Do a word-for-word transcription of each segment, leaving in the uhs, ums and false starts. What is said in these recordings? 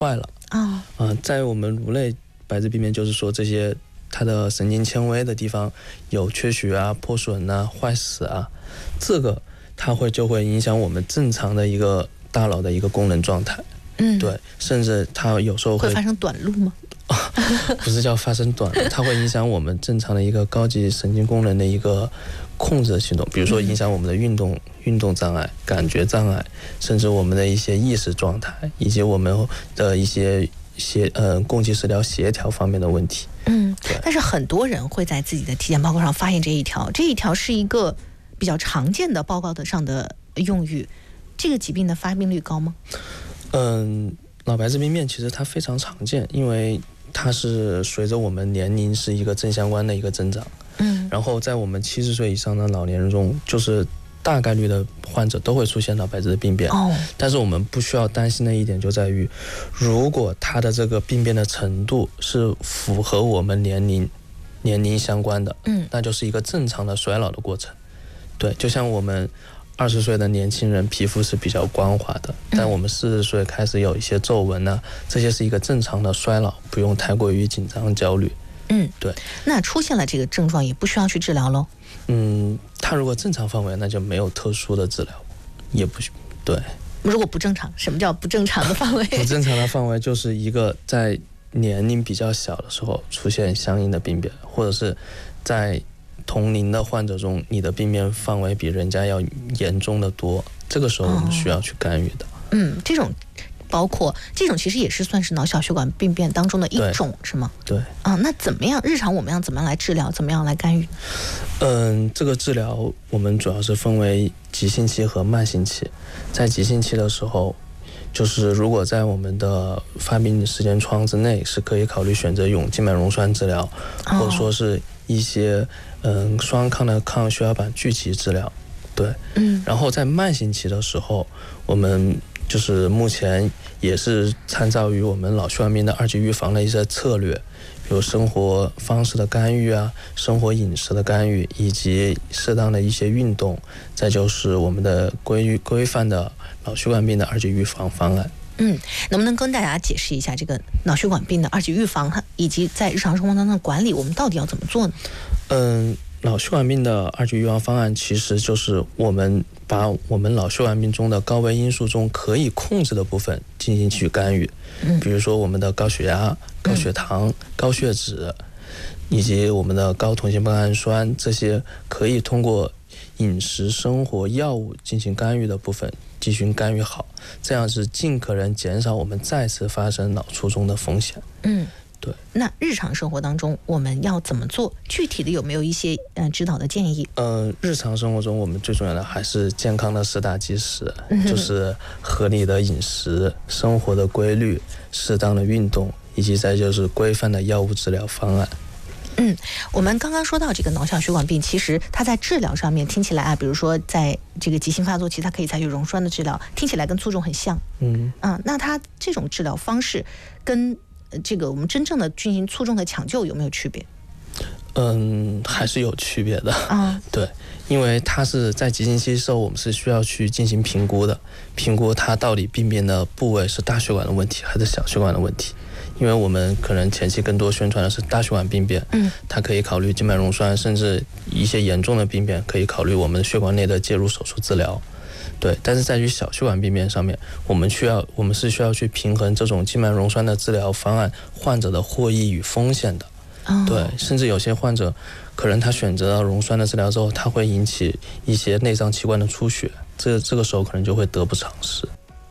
坏了啊。啊、呃，在我们颅内白质病变，就是说这些它的神经纤维的地方有缺血啊、破损啊、坏死啊，这个它会就会影响我们正常的一个大脑的一个功能状态。嗯，对，甚至它有时候 会, 会发生短路吗？ 不是叫发生短路，它会影响我们正常的一个高级神经功能的一个控制系统，比如说影响我们的运动、嗯、运动障碍、感觉障碍，甚至我们的一些意识状态，以及我们的一些协呃共济食疗协调方面的问题。 嗯，但是很多人会在自己的体检报告上发现这一条，这一条是一个比较常见的报告的上的用语，这个疾病的发病率高吗？ 嗯，脑白质病变其实它非常常见，因为它是随着我们年龄是一个正相关的一个增长。嗯，然后在我们七十岁以上的老年人中，就是大概率的患者都会出现脑白质的病变。哦，但是我们不需要担心的一点就在于，如果它的这个病变的程度是符合我们年龄年龄相关的，嗯，那就是一个正常的衰老的过程。对，就像我们二十岁的年轻人皮肤是比较光滑的，但我们四十岁开始有一些皱纹呢、啊，这些是一个正常的衰老，不用太过于紧张焦虑。 嗯， 对。 那出现了这个症状也不需要去治疗喽？ 嗯，它如果正常范围，那就没有特殊的治疗，也不需对。 如果不正常，什么叫不正常的范围？ 不正常的范围就是一个在年龄比较小的时候出现相应的病变，或者是在同龄的患者中，你的病变范围比人家要严重的多，这个时候我们需要去干预的。 哦、嗯，这种包括这种其实也是算是脑小血管病变当中的一种，是吗？ 对。 啊，那怎么样？日常我们要怎么样来治疗？怎么样来干预？ 嗯，这个治疗我们主要是分为急性期和慢性期。在急性期的时候，就是如果在我们的发病时间窗之内，是可以考虑选择用静脉溶栓治疗，哦、或者说是一些嗯双抗的抗血小板聚集治疗。对，嗯。然后在慢性期的时候，我们就是目前也是参照于我们脑血管病的二级预防的一些策略，比如生活方式的干预啊，生活饮食的干预，以及适当的一些运动，再就是我们的规规范的脑血管病的二级预防方案。 嗯，能不能跟大家解释一下这个脑血管病的二级预防，以及在日常生活当中的管理，我们到底要怎么做呢？ 嗯，脑血管病的二级预防方案其实就是我们把我们脑血管病中的高危因素中可以控制的部分进行去干预，嗯，比如说我们的高血压、高血糖、嗯、高血脂，以及我们的高同性苯氨酸，这些可以通过饮食、生活、药物进行干预的部分进行干预好，这样是尽可能减少我们再次发生脑卒中的风险。嗯，对。 那日常生活当中我们要怎么做？具体的有没有一些呃指导的建议？ 呃，日常生活中我们最重要的还是健康的四大基石，嗯、就是合理的饮食、生活的规律、适当的运动，以及再就是规范的药物治疗方案。 嗯，我们刚刚说到这个脑小血管病，其实它在治疗上面听起来啊，比如说在这个急性发作期，它可以采取溶栓的治疗，听起来跟卒中很像。嗯啊，那它这种治疗方式跟这个我们真正的进行卒中的抢救有没有区别？ 嗯，还是有区别的啊。对，因为它是在急性期的时候，我们是需要去进行评估的，评估它到底病变的部位是大血管的问题还是小血管的问题。因为我们可能前期更多宣传的是大血管病变，嗯，它可以考虑静脉溶栓，甚至一些严重的病变可以考虑我们血管内的介入手术治疗。对，但是在于小血管病变上面，我们需要我们是需要去平衡这种静脉溶栓的治疗方案患者的获益与风险的。哦、对，甚至有些患者可能他选择了溶栓的治疗之后，它会引起一些内脏器官的出血，这这个时候可能就会得不偿失。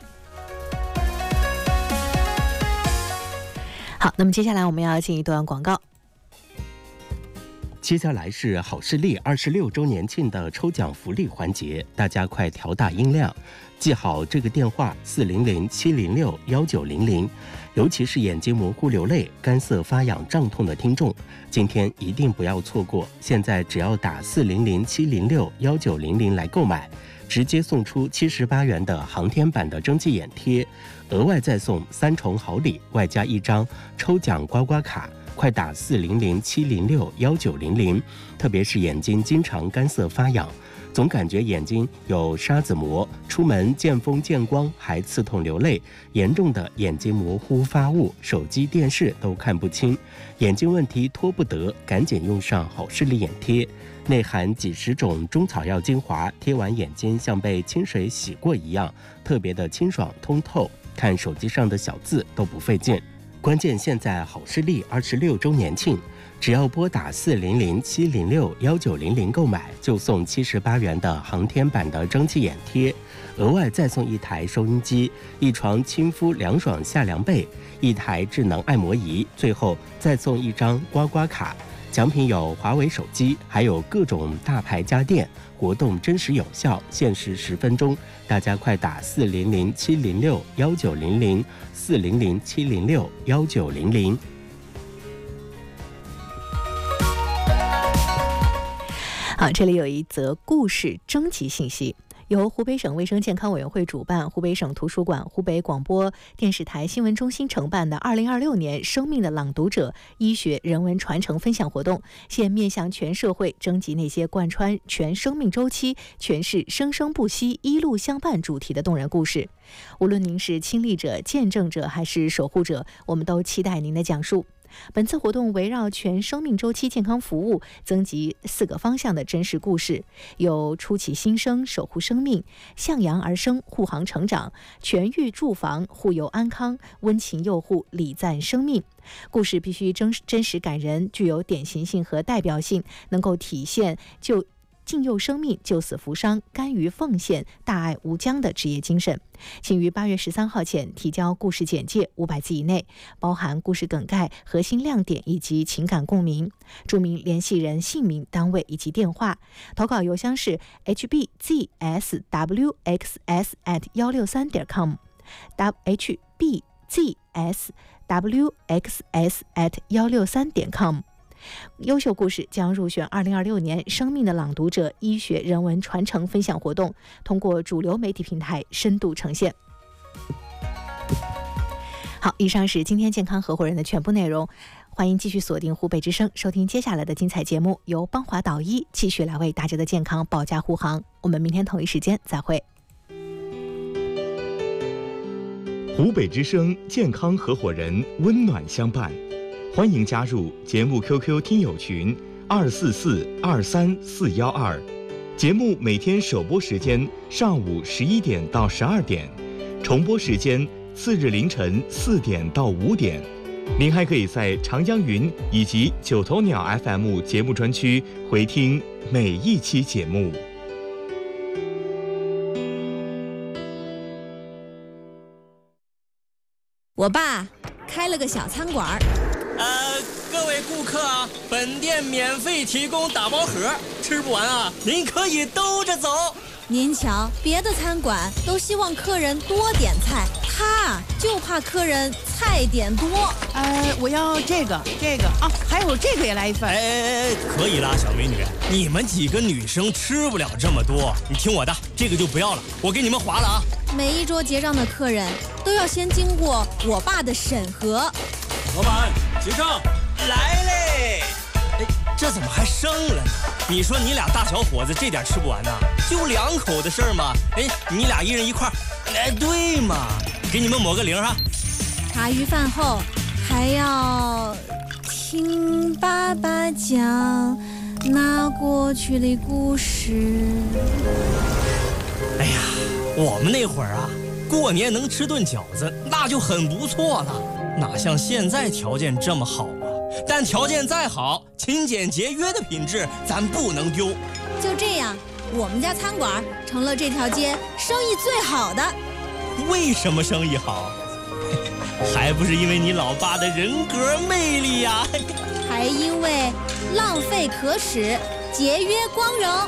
好，那么接下来我们要进一段广告。 接下来是好视力二十六周年庆的抽奖福利环节，大家快调大音量，记好这个电话四零零七零六幺九零零，尤其是眼睛模糊流泪、干涩发痒胀痛的听众，今天一定不要错过。现在只要打四零零七零六幺九零零来购买，直接送出七十八元的航天版的蒸汽眼贴，额外再送三重好礼，外加一张抽奖刮刮卡。快打四零零七零六幺九零零，特别是眼睛经常干涩发痒， 总感觉眼睛有沙子膜，出门见风见光还刺痛流泪，严重的眼睛模糊发雾，手机电视都看不清，眼睛问题拖不得，赶紧用上好视力眼贴，内含几十种中草药精华，贴完眼睛像被清水洗过一样，特别的清爽通透，看手机上的小字都不费劲。关键现在好视力二十六周年庆，只要拨打四零零七零六幺九零零购买，就送七十八元的航天版的蒸汽眼贴，额外再送一台收音机、一床亲肤凉爽夏凉被、一台智能按摩仪，最后再送一张刮刮卡。奖品有华为手机，还有各种大牌家电，活动真实有效，限时十分钟，大家快打四零零七零六幺九零零，四零零七零六幺九零零。 好，这里有一则故事征集信息。由湖北省卫生健康委员会主办，湖北省图书馆、湖北广播电视台新闻中心承办的二零二六年生命的朗读者医学人文传承分享活动，现面向全社会征集那些贯穿全生命周期、诠释生生不息、一路相伴主题的动人故事。无论您是亲历者、见证者还是守护者，我们都期待您的讲述。本次活动围绕全生命周期健康服务，增集四个方向的真实故事，有初起新生、守护生命、向阳而生、护航成长、痊愈住房、护佑安康、温情佑护、礼赞生命。故事必须真真实感人，具有典型性和代表性，能够体现就敬佑生命、救死扶伤、甘于奉献、大爱无疆的职业精神。请于八月十三号前提交故事简介五百字以内，包含故事梗概、核心亮点以及情感共鸣，注明联系人姓名、单位以及电话。投稿邮箱是 h b z s w x s at 一六三点 com h b z s w x s at 一六三点 com。优秀故事将入选二零二六年生命的朗读者医学人文传承分享活动，通过主流媒体平台深度呈现。好，以上是今天健康合伙人的全部内容，欢迎继续锁定湖北之声，收听接下来的精彩节目，由邦华导医继续来为大家的健康保驾护航。我们明天同一时间再会。 湖北之声健康合伙人，温暖相伴。欢迎加入节目 Q Q 听友群二四四二三四幺二，节目每天首播时间上午十一点到十二点，重播时间次日凌晨四点到五点。您还可以在长江云以及九头鸟 F M 节目专区回听每一期节目。 我爸开了个小餐馆。 呃，各位顾客啊，本店免费提供打包盒，吃不完啊，您可以兜着走。 您瞧，别的餐馆都希望客人多点菜，他就怕客人菜点多。 呃，我要这个，这个啊，还有这个也来一份。 哎哎哎，可以啦，小美女，你们几个女生吃不了这么多，你听我的，这个就不要了，我给你们划了啊。 每一桌结账的客人都要先经过我爸的审核。 老板，结账来嘞！哎，这怎么还剩了呢？你说你俩大小伙子这点吃不完呐？就两口的事儿嘛。哎，你俩一人一块儿。哎，对嘛，给你们抹个零哈。 茶余饭后还要听爸爸讲那过去的故事。 哎呀，我们那会儿啊，过年能吃顿饺子，那就很不错了。哪像现在条件这么好啊？但条件再好，勤俭节约的品质咱不能丢。 就这样，我们家餐馆成了这条街生意最好的。 为什么生意好？还不是因为你老爸的人格魅力呀！ 还因为浪费可耻，节约光荣。